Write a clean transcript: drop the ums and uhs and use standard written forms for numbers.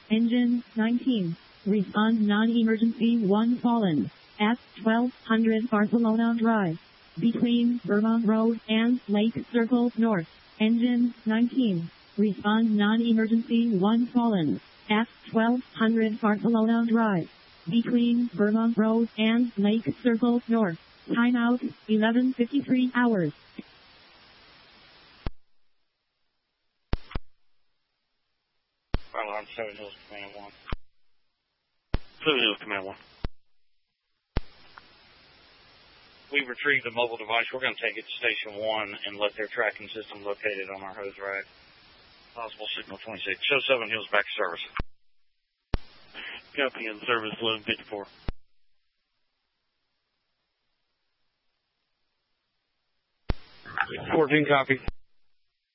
Engine 19. Respond non-emergency 1 fallen. At 1200 Barcelona Drive. Between Vermont Road and Lake Circle North. Engine 19. Respond non-emergency 1 fallen. At 1200 Barcelona Drive. Between Vermont Road and Lake Circle North. Timeout 11:53 hours. Alarm 7 Hills Command 1. 7 Hills Command 1. We've retrieved the mobile device. We're going to take it to Station 1 and let their tracking system locate it on our hose rack. Possible signal 26. Show 7 Hills back to service. Copy in service, load 54. 14 copy.